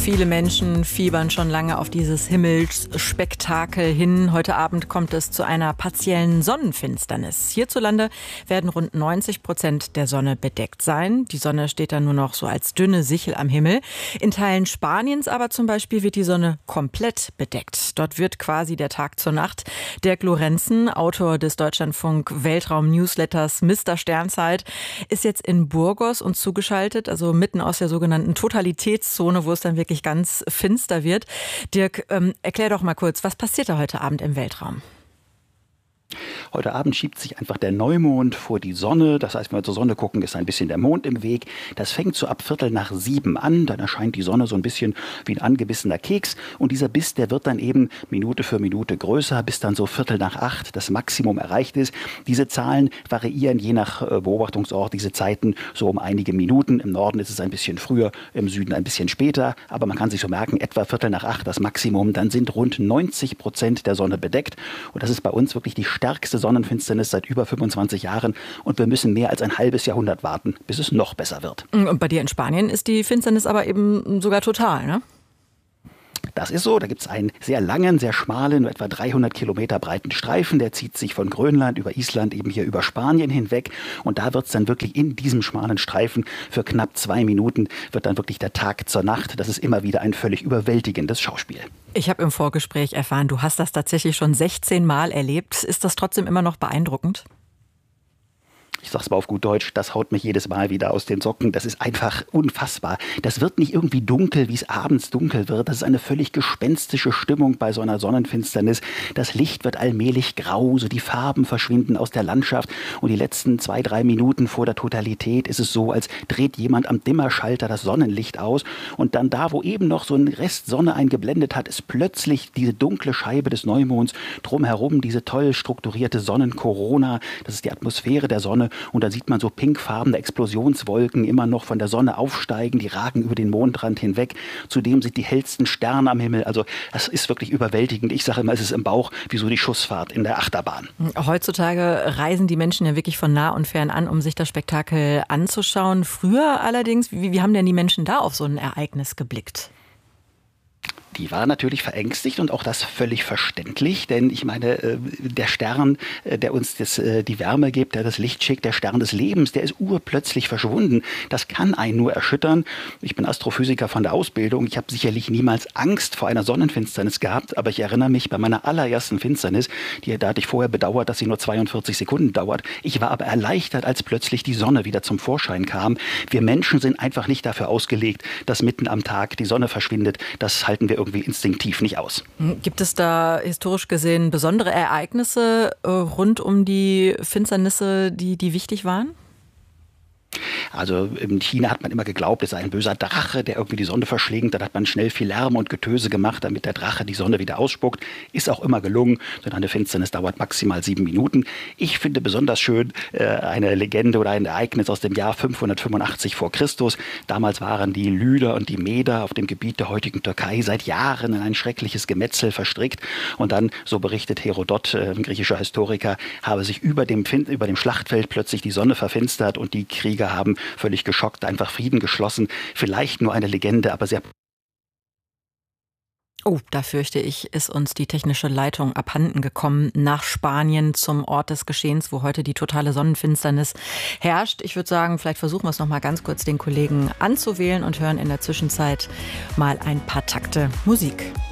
Viele Menschen fiebern schon lange auf dieses Himmelsspektakel hin. Heute Abend kommt es zu einer partiellen Sonnenfinsternis. Hierzulande werden rund 90% der Sonne bedeckt sein. Die Sonne steht dann nur noch so als dünne Sichel am Himmel. In Teilen Spaniens aber zum Beispiel wird die Sonne komplett bedeckt. Dort wird quasi der Tag zur Nacht. Dirk Lorenzen, Autor des Deutschlandfunk-Weltraum-Newsletters Mr. Sternzeit, ist jetzt in Burgos und zugeschaltet, also mitten aus der sogenannten Totalitätszone, wo es dann wirklich ganz finster wird. Dirk, erklär doch mal kurz, was passiert da heute Abend im Weltraum? Heute Abend schiebt sich einfach der Neumond vor die Sonne. Das heißt, wenn wir zur Sonne gucken, ist ein bisschen der Mond im Weg. Das fängt so ab 6:15 an. Dann erscheint die Sonne so ein bisschen wie ein angebissener Keks. Und dieser Biss, der wird dann eben Minute für Minute größer, bis dann so 7:45 das Maximum erreicht ist. Diese Zahlen variieren je nach Beobachtungsort, diese Zeiten so um einige Minuten. Im Norden ist es ein bisschen früher, im Süden ein bisschen später. Aber man kann sich so merken, etwa 7:45 das Maximum. Dann sind rund 90% der Sonne bedeckt. Und das ist bei uns wirklich die stärkste Sonnenfinsternis seit über 25 Jahren und wir müssen mehr als ein halbes Jahrhundert warten, bis es noch besser wird. Und bei dir in Spanien ist die Finsternis aber eben sogar total, ne? Das ist so, da gibt es einen sehr langen, sehr schmalen, nur etwa 300 Kilometer breiten Streifen, der zieht sich von Grönland über Island eben hier über Spanien hinweg und da wird es dann wirklich in diesem schmalen Streifen für knapp 2 Minuten wird dann wirklich der Tag zur Nacht. Das ist immer wieder ein völlig überwältigendes Schauspiel. Ich habe im Vorgespräch erfahren, du hast das tatsächlich schon 16 Mal erlebt. Ist das trotzdem immer noch beeindruckend? Ich sag's mal auf gut Deutsch, das haut mich jedes Mal wieder aus den Socken. Das ist einfach unfassbar. Das wird nicht irgendwie dunkel, wie es abends dunkel wird. Das ist eine völlig gespenstische Stimmung bei so einer Sonnenfinsternis. Das Licht wird allmählich grau, so die Farben verschwinden aus der Landschaft. Und die letzten 2-3 Minuten vor der Totalität ist es so, als dreht jemand am Dimmerschalter das Sonnenlicht aus. Und dann da, wo eben noch so ein Rest Sonne eingeblendet hat, ist plötzlich diese dunkle Scheibe des Neumonds. Drumherum diese toll strukturierte Sonnenkorona. Das ist die Atmosphäre der Sonne. Und dann sieht man so pinkfarbene Explosionswolken immer noch von der Sonne aufsteigen, die ragen über den Mondrand hinweg. Zudem sind die hellsten Sterne am Himmel. Also das ist wirklich überwältigend. Ich sage immer, es ist im Bauch wie so die Schussfahrt in der Achterbahn. Heutzutage reisen die Menschen ja wirklich von nah und fern an, um sich das Spektakel anzuschauen. Früher allerdings, wie haben denn die Menschen da auf so ein Ereignis geblickt? Die war natürlich verängstigt und auch das völlig verständlich, denn ich meine, der Stern, der uns die Wärme gibt, der das Licht schickt, der Stern des Lebens, der ist urplötzlich verschwunden. Das kann einen nur erschüttern. Ich bin Astrophysiker von der Ausbildung. Ich habe sicherlich niemals Angst vor einer Sonnenfinsternis gehabt, aber ich erinnere mich bei meiner allerersten Finsternis, da hatte ich vorher bedauert, dass sie nur 42 Sekunden dauert. Ich war aber erleichtert, als plötzlich die Sonne wieder zum Vorschein kam. Wir Menschen sind einfach nicht dafür ausgelegt, dass mitten am Tag die Sonne verschwindet. Das halten wir irgendwie instinktiv nicht aus. Gibt es da historisch gesehen besondere Ereignisse rund um die Finsternisse, die wichtig waren? Also in China hat man immer geglaubt, es sei ein böser Drache, der irgendwie die Sonne verschlingt. Dann hat man schnell viel Lärm und Getöse gemacht, damit der Drache die Sonne wieder ausspuckt. Ist auch immer gelungen, denn eine Finsternis dauert maximal 7 Minuten. Ich finde besonders schön eine Legende oder ein Ereignis aus dem Jahr 585 vor Christus. Damals waren die Lyder und die Meder auf dem Gebiet der heutigen Türkei seit Jahren in ein schreckliches Gemetzel verstrickt. Und dann, so berichtet Herodot, ein griechischer Historiker, habe sich über dem Schlachtfeld plötzlich die Sonne verfinstert und die Krieger haben völlig geschockt einfach Frieden geschlossen. Vielleicht nur eine Legende, aber sehr... Oh, da fürchte ich, ist uns die technische Leitung abhanden gekommen nach Spanien zum Ort des Geschehens, wo heute die totale Sonnenfinsternis herrscht. Ich würde sagen, vielleicht versuchen wir es noch mal ganz kurz, den Kollegen anzuwählen und hören in der Zwischenzeit mal ein paar Takte Musik.